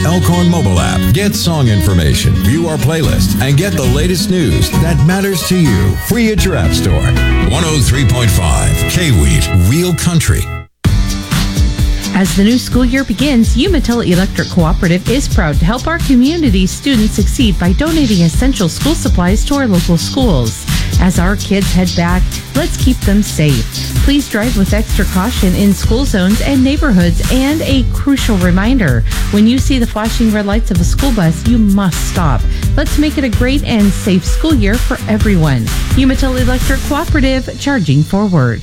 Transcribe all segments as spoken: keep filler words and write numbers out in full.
Elkhorn mobile app. Get song information, view our playlist, and get the latest news that matters to you. Free at your app store. one oh three point five K-Wheat, Real Country. As the new school year begins, Umatilla Electric Cooperative is proud to help our community's students succeed by donating essential school supplies to our local schools. As our kids head back, let's keep them safe. Please drive with extra caution in school zones and neighborhoods. And a crucial reminder, when you see the flashing red lights of a school bus, you must stop. Let's make it a great and safe school year for everyone. Umatilla Electric Cooperative, charging forward.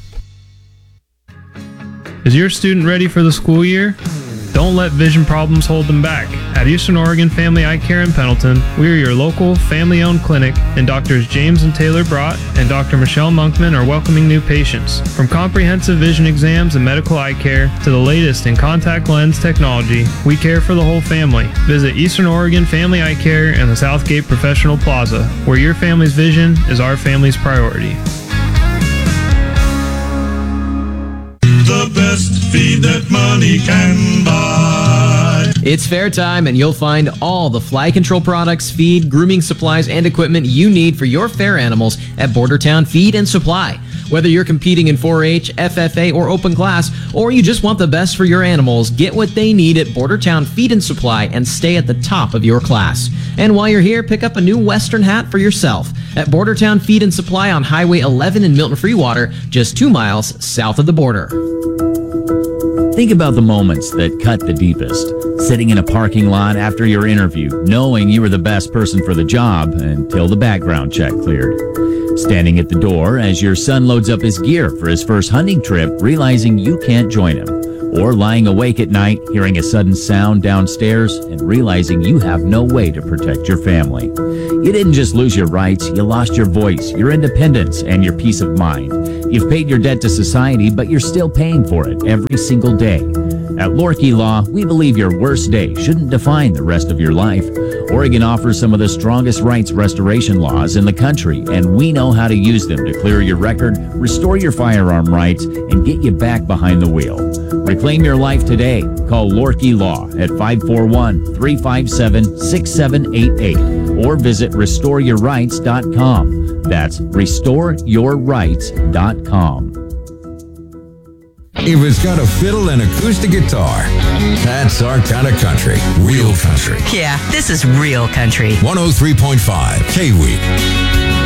Is your student ready for the school year? Don't let vision problems hold them back. At Eastern Oregon Family Eye Care in Pendleton, we are your local family-owned clinic, and Doctors James and Taylor Brott and Doctor Michelle Monkman are welcoming new patients. From comprehensive vision exams and medical eye care to the latest in contact lens technology, we care for the whole family. Visit Eastern Oregon Family Eye Care in the Southgate Professional Plaza, where your family's vision is our family's priority. The best feed that money can buy. It's fair time, and you'll find all the fly control products, feed, grooming supplies, and equipment you need for your fair animals at Bordertown Feed and Supply. Whether you're competing in four H, F F A, or open class, or you just want the best for your animals, get what they need at Bordertown Feed and Supply and stay at the top of your class. And while you're here, pick up a new Western hat for yourself at Bordertown Feed and Supply on Highway eleven in Milton Freewater, just two miles south of the border. Think about the moments that cut the deepest. Sitting in a parking lot after your interview, knowing you were the best person for the job until the background check cleared. Standing at the door as your son loads up his gear for his first hunting trip, realizing you can't join him. Or lying awake at night, hearing a sudden sound downstairs and realizing you have no way to protect your family. You didn't just lose your rights, you lost your voice, your independence, and your peace of mind. You've paid your debt to society, but you're still paying for it every single day. At Lorkey Law, we believe your worst day shouldn't define the rest of your life. Oregon offers some of the strongest rights restoration laws in the country, and we know how to use them to clear your record, restore your firearm rights, and get you back behind the wheel. Reclaim your life today. Call Lorkey Law at five four one, three five seven, six seven eight eight or visit restore your rights dot com. That's restore your rights dot com. If it's got a fiddle and acoustic guitar, that's our kind of country. Real country. Yeah, this is real country. one oh three point five K-Week.